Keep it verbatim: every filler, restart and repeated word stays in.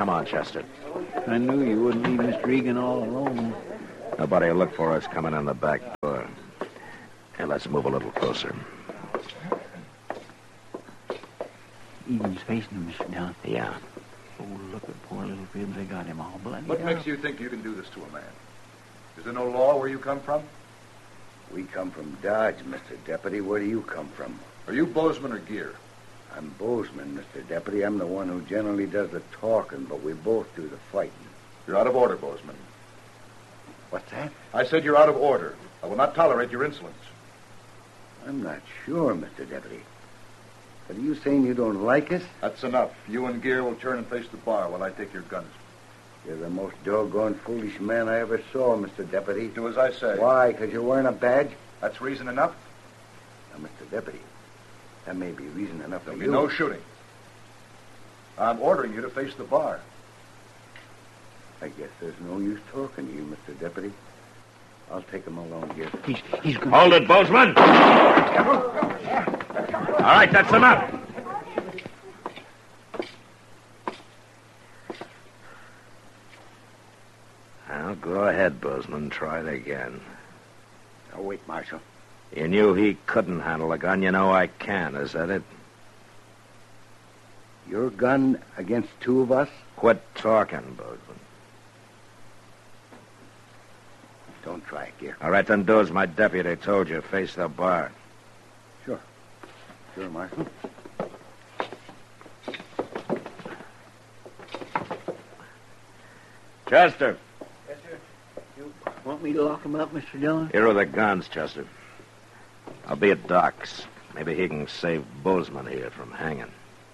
Come on, Chester. I knew you wouldn't leave Mister Egan all alone. Nobody will look for us coming in the back door. Hey, let's move a little closer. Egan's facing him, Mister Dillon. Yeah. Oh, look at poor little Bibbs. They got him all bloody What up. makes you think you can do this to a man? Is there no law where you come from? We come from Dodge, Mister Deputy. Where do you come from? Are you Bozeman or Gear? I'm Bozeman, Mister Deputy. I'm the one who generally does the talking, but we both do the fighting. You're out of order, Bozeman. What's that? I said you're out of order. I will not tolerate your insolence. I'm not sure, Mister Deputy. But are you saying you don't like us? That's enough. You and Gear will turn and face the bar while I take your guns. You're the most doggone foolish man I ever saw, Mister Deputy. Do as I say. Why? Because you're wearing a badge? That's reason enough? Now, Mister Deputy, that may be reason enough for There'll you. be no shooting. I'm ordering you to face the bar. I guess there's no use talking to you, Mister Deputy. I'll take him along here. He's, he's going Hold it, Bozeman! All right, that's enough. Now, go ahead, Bozeman. Try it again. Now, wait, Marshal. You knew he couldn't handle a gun. You know I can. Is that it? Your gun against two of us? Quit talking, Bozeman. Don't try it, Gear. All right, then do as my deputy told you. Face the bar. Sure. Sure, Marshal. Chester. Yes, sir. You want me to lock him up, Mister Dillon? Here are the guns, Chester. I'll be at Doc's. Maybe he can save Bozeman here from hanging.